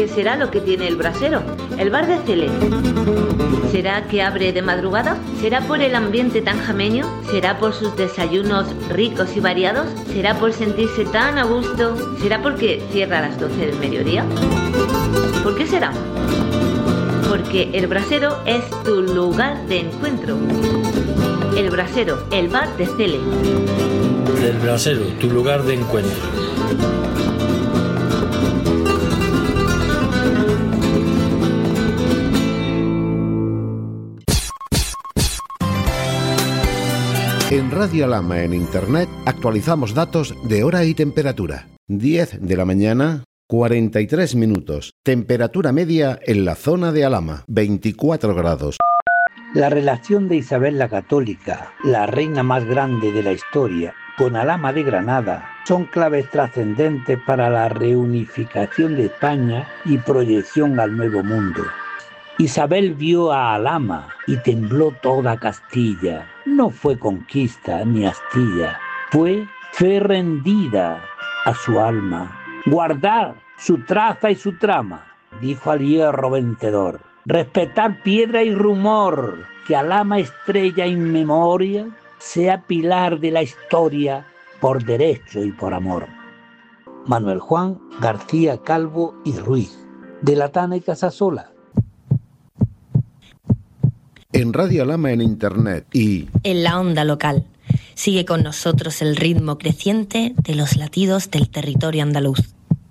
¿Qué será lo que tiene el brasero? El bar de Cele. ¿Será que abre de madrugada? ¿Será por el ambiente tan jameño? ¿Será por sus desayunos ricos y variados? ¿Será por sentirse tan a gusto? ¿Será porque cierra a las 12 del mediodía? ¿Por qué será? Porque el brasero es tu lugar de encuentro. El brasero, el bar de Cele. El brasero, tu lugar de encuentro. En Radio Alhama en Internet actualizamos datos de hora y temperatura. 10 de la mañana, 43 minutos. Temperatura media en la zona de Alhama, 24 grados. La relación de Isabel la Católica, la reina más grande de la historia, con Alhama de Granada, son claves trascendentes para la reunificación de España y proyección al Nuevo Mundo. Isabel vio a Alhama y tembló toda Castilla. No fue conquista ni astilla, fue fe rendida a su alma. Guardar su traza y su trama, dijo al hierro vencedor. Respetar piedra y rumor, que Alhama estrella in memoria sea pilar de la historia por derecho y por amor. Manuel Juan García Calvo y Ruiz, de La Tana y Casasola. En Radio Alhama en Internet y en la onda local. Sigue con nosotros el ritmo creciente de los latidos del territorio andaluz.